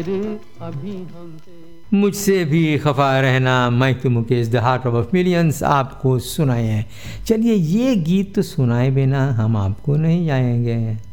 मुझसे भी खफा रहना, मैं तो Mukesh the heart of millions आपको सुनाए हैं। चलिए ये गीत तो सुनाए बिना हम आपको नहीं जाएंगे।